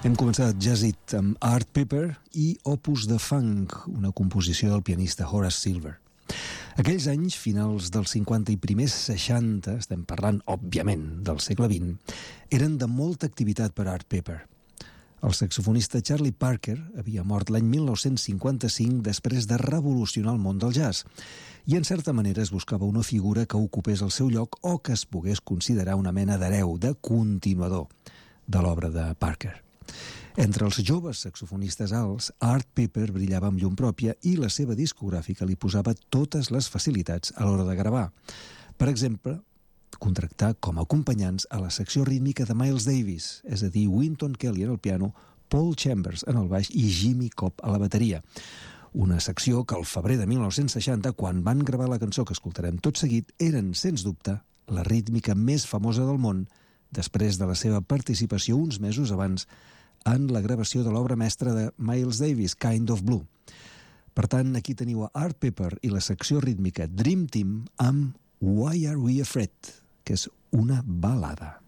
Hem començat Jazz It amb Art Pepper i Opus de Funk, una composició del pianista Horace Silver. Aquells anys, finals dels 50 i primers 60, estem parlant, òbviament, del segle XX, eren de molta activitat per Art Pepper. El saxofonista Charlie Parker havia mort l'any 1955 després de revolucionar el món del jazz i en certa manera es buscava una figura que ocupés el seu lloc o que es pogués considerar una mena d'hereu, de continuador de l'obra de Parker. Entre els joves saxofonistes alts, Art Pepper brillava amb llum pròpia i la seva discogràfica li posava totes les facilitats a l'hora de gravar. Per exemple, contractar com a acompanyants a la secció rítmica de Miles Davis, és a dir, Wynton Kelly en el piano, Paul Chambers en el baix i Jimmy Cobb a la bateria. Una secció que al febrer de 1960, quan van gravar la cançó que escoltarem tot seguit, eren, sens dubte, la rítmica més famosa del món després de la seva participació uns mesos abans en la gravació de l'obra mestra de Miles Davis, Kind of Blue. Per tant, aquí teniu a Art Pepper i la secció rítmica Dream Team amb Why Are We Afraid?, que és una balada.